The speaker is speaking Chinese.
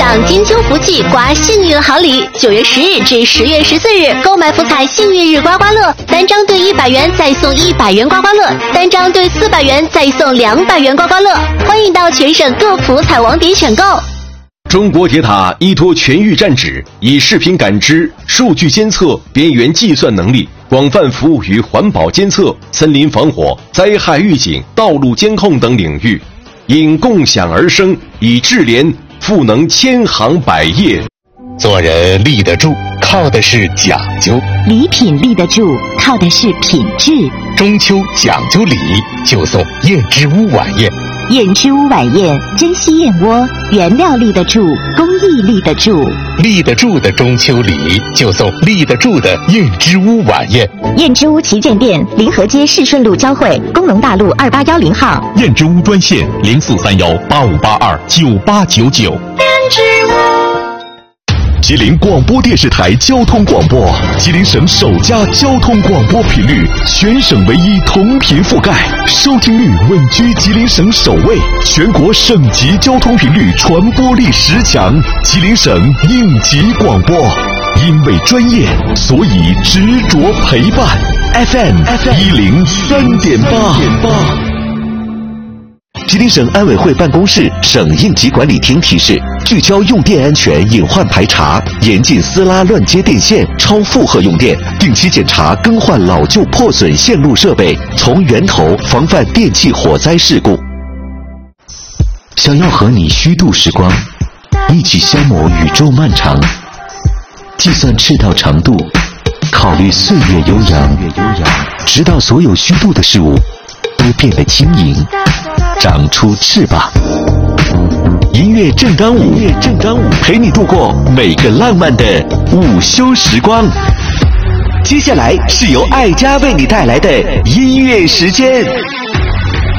享金秋福气，刮幸运好礼。9月10日至10月14日，购买福彩幸运日刮刮乐，单张兑100元再送100元刮刮乐，单张兑400元再送200元刮刮乐。欢迎到全省各福彩网点选购。 中国铁塔依托全域站址，以视频感知、数据监测、边缘计算能力，广泛服务于环保监测、森林防火、灾害预警、道路监控等领域，因共享而生，以智联赋能千行百业。 做人立得住，靠的是讲究； 礼品立得住，靠的是品质。 中秋讲究礼，就送燕之屋晚宴。 燕之屋晚宴，珍稀燕窝，原料立得住，工艺立得住。 立得住的中秋礼，就送立得住的燕之屋晚宴。 燕之屋旗舰店，临河街市顺路交汇，工农大路2810号。 燕之屋专线043185829899。 燕之屋。 吉林广播电视台交通广播，吉林省首家交通广播频率，全省唯一同频覆盖，收听率稳居吉林省首位，全国省级交通频率传播力10强，吉林省应急广播。因为专业，所以执着陪伴。FM 103.8。吉林省安委会办公室、省应急管理厅提示：聚焦用电安全隐患排查，严禁撕拉乱接电线、超负荷用电，定期检查更换老旧破损线路设备，从源头防范电气火灾事故。想要和你虚度时光，一起消磨宇宙漫长，计算赤道长度，考虑岁月悠扬，直到所有虚度的事物都变得轻盈，长出翅膀。音乐正当午，陪你度过每个浪漫的午休时光。接下来是由爱家为你带来的音乐时间。